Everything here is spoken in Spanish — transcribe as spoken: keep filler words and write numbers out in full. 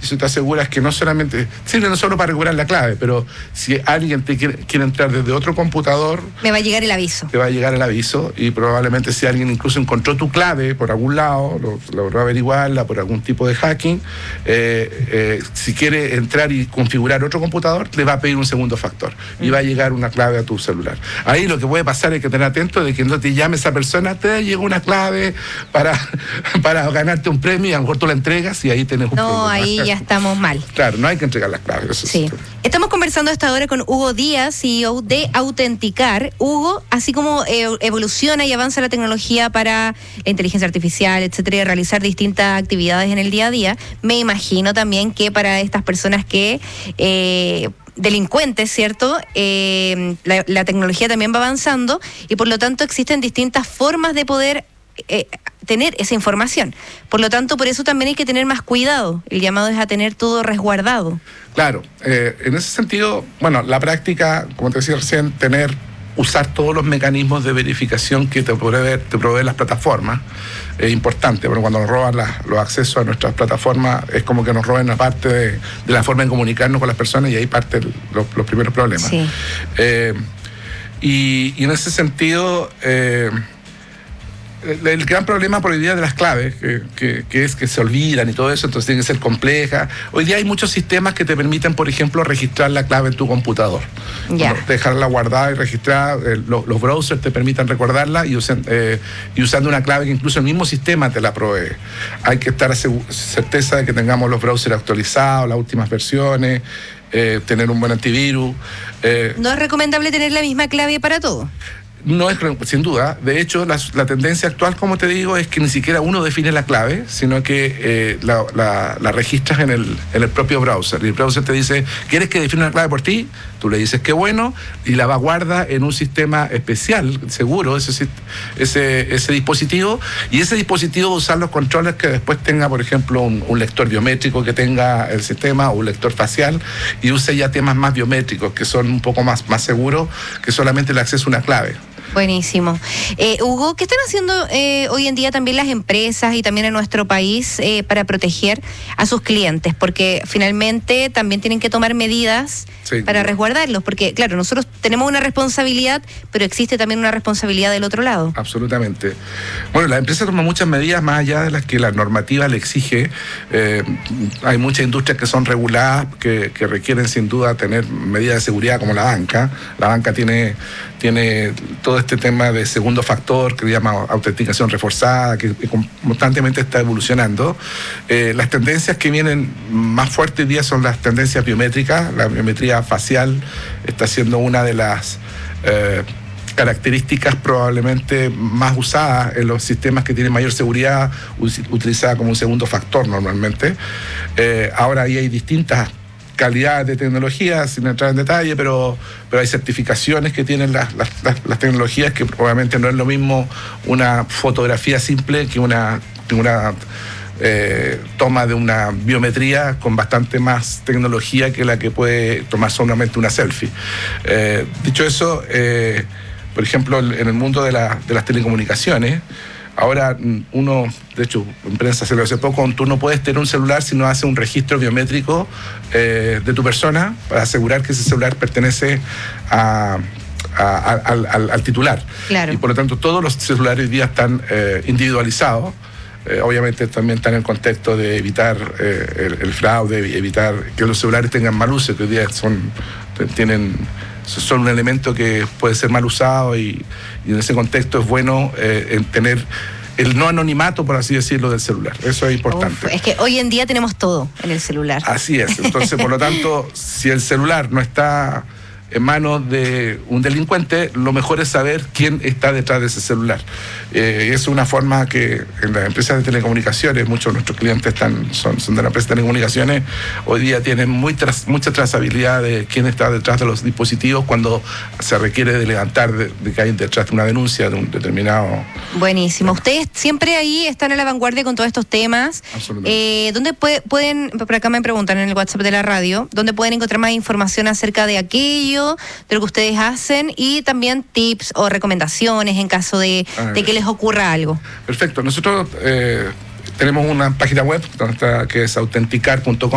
si te aseguras que no solamente sirve no solo para regular la clave, pero si alguien te quiere, quiere entrar desde otro computador, me va a llegar el aviso. Te va a llegar el aviso y probablemente si alguien incluso encontró tu clave por algún lado, lo, logró averiguarla por algún tipo de hacking, eh, eh, si quiere entrar y configurar otro computador, le va a pedir un segundo factor mm. y va a llegar una clave a tu celular. Ahí lo que puede pasar es que tener atento de que no te llame esa persona, te llegó una clave para, para ganarte un premio y a lo mejor tú la entregas y ahí tenés un no, problema. No, ahí ya estamos mal. Claro, no hay que entregar las claves. Eso sí. Es... Estamos conversando a esta hora con Hugo Díaz, C E O de Autenticar. Hugo, así como eh, evoluciona y avanza la tecnología para la inteligencia artificial, etcétera, y realizar distintas actividades en el día a día, me imagino también que para estas personas que... Eh, delincuentes, ¿cierto? Eh, la, la tecnología también va avanzando y por lo tanto existen distintas formas de poder eh, tener esa información. Por lo tanto, por eso también hay que tener más cuidado. El llamado es a tener todo resguardado. Claro, eh, en ese sentido, bueno, la práctica, como te decía recién, tener, usar todos los mecanismos de verificación que te proveen, te proveen las plataformas es importante, pero cuando nos roban las, los accesos a nuestras plataformas es como que nos roban una parte de, de la forma de comunicarnos con las personas y ahí parten los, los primeros problemas. Sí. Eh, y, y en ese sentido... Eh, el gran problema por hoy día de las claves, que, que, que es que se olvidan y todo eso, entonces tienen que ser complejas. Hoy día hay muchos sistemas que te permiten, por ejemplo, registrar la clave en tu computador. Yeah. Bueno, dejarla guardada y registrada, eh, los, los browsers te permitan recordarla y, usen, eh, y usando una clave que incluso el mismo sistema te la provee. Hay que estar certeza de que tengamos los browsers actualizados, las últimas versiones, eh, tener un buen antivirus. Eh. ¿No es recomendable tener la misma clave para todo? No es, sin duda. De hecho, la, la tendencia actual, como te digo, es que ni siquiera uno define la clave, sino que eh, la, la, la registras en el, en el propio browser. Y el browser te dice, ¿quieres que defina una clave por ti? Tú le dices que bueno, y la va guarda en un sistema especial, seguro, ese, ese, ese dispositivo. Y ese dispositivo va a usar los controles que después tenga, por ejemplo, un, un lector biométrico que tenga el sistema, o un lector facial, y use ya temas más biométricos, que son un poco más, más seguros que solamente el acceso a una clave. Buenísimo. Eh, Hugo, ¿qué están haciendo eh, hoy en día también las empresas y también en nuestro país eh, para proteger a sus clientes? Porque finalmente también tienen que tomar medidas sí, para resguardarlos, porque claro, nosotros tenemos una responsabilidad, pero existe también una responsabilidad del otro lado. Absolutamente. Bueno, la empresa toma muchas medidas más allá de las que la normativa le exige. Eh, hay muchas industrias que son reguladas, que, que requieren sin duda tener medidas de seguridad, como la banca. La banca tiene, tiene todo este tema de segundo factor que se llama autenticación reforzada, que constantemente está evolucionando. Eh, las tendencias que vienen más fuertes hoy día son las tendencias biométricas. La biometría facial está siendo una de las eh, características probablemente más usadas en los sistemas que tienen mayor seguridad, utilizada como un segundo factor normalmente. Eh, ahora ahí hay distintas calidad de tecnología, sin entrar en detalle, pero, pero hay certificaciones que tienen las, las, las, las tecnologías, que probablemente no es lo mismo una fotografía simple que una, que una eh, toma de una biometría con bastante más tecnología que la que puede tomar solamente una selfie. Eh, dicho eso, eh, por ejemplo, en el mundo de, la, de las telecomunicaciones, ahora uno, de hecho, en prensa se lo hace poco, tú no puedes tener un celular si no hace un registro biométrico eh, de tu persona para asegurar que ese celular pertenece a, a, a, al, al, al titular. Claro. Y por lo tanto todos los celulares hoy día están eh, individualizados. Eh, obviamente también están en el contexto de evitar eh, el, el fraude, evitar que los celulares tengan mal uso, que hoy día son, tienen... son un elemento que puede ser mal usado y, y en ese contexto es bueno eh, en tener el no anonimato, por así decirlo, del celular. Eso es importante. Uf, es que hoy en día tenemos todo en el celular. Así es. Entonces, por lo tanto, si el celular no está en manos de un delincuente, lo mejor es saber quién está detrás de ese celular. Eh, es una forma que en las empresas de telecomunicaciones, muchos de nuestros clientes están, son, son de la empresa de telecomunicaciones, hoy día tienen muy tras, mucha trazabilidad de quién está detrás de los dispositivos cuando se requiere de levantar de, de que hay detrás de una denuncia de un determinado... Buenísimo. Ustedes siempre ahí están a la vanguardia con todos estos temas. Absolutamente. Eh, ¿Dónde puede, pueden, por acá me preguntan en el WhatsApp de la radio, dónde pueden encontrar más información acerca de aquello, de lo que ustedes hacen y también tips o recomendaciones en caso de, de que les ocurra algo? Perfecto. Nosotros eh, tenemos una página web donde está, que es autenticar punto com.